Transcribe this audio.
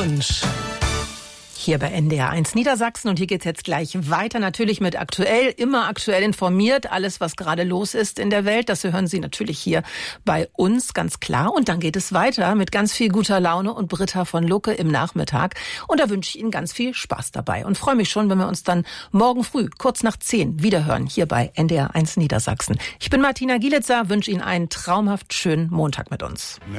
Wunsch. Hier bei NDR 1 Niedersachsen, und hier geht's jetzt gleich weiter, natürlich mit aktuell, immer aktuell informiert, alles was gerade los ist in der Welt, das hören Sie natürlich hier bei uns, ganz klar. Und dann geht es weiter mit ganz viel guter Laune und Britta von Lucke im Nachmittag, und da wünsche ich Ihnen ganz viel Spaß dabei und freue mich schon, wenn wir uns dann morgen früh, kurz nach 10, wiederhören, hier bei NDR 1 Niedersachsen. Ich bin Martina Gielitzer, wünsche Ihnen einen traumhaft schönen Montag mit uns.